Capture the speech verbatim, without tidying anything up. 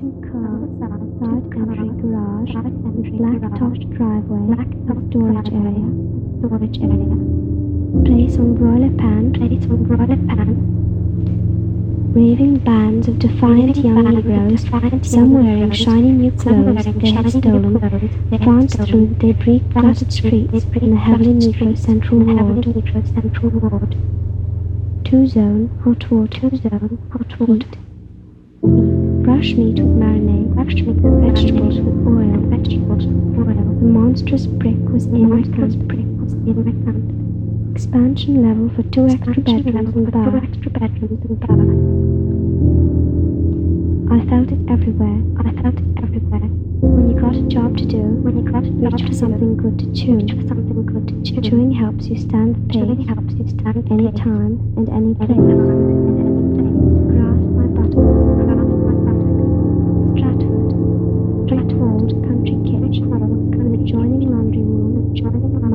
two cars, side entry garage, black-topped driveway, storage area, storage area. Place on broiler pan, place on broiler pan. Raving bands of defiant young Negroes, some wearing shiny new clothes they had stolen, pranced through the debris-cluttered streets in the heavily Negro Central Ward. Two-zone, hot water, two-zone, hot water. Brush meat with marinade, brush meat with vegetables with oil, vegetables with oil. The monstrous brick was in my camp, brick was in my camp. Expansion level for two extra bedrooms and bar. Two extra bedrooms and bar. I felt it everywhere. I felt it everywhere. When you got a job to do, when you got a job reach for something good to chew. Reach for something good to chew. Chewing helps you stand the pace. Chewing helps you stand any time and any place. Any time and any place. Grasp my buttock. Grasp my buttock. Stratford. Stratford country kitchen. An adjoining laundry room. Adjoining laundry room.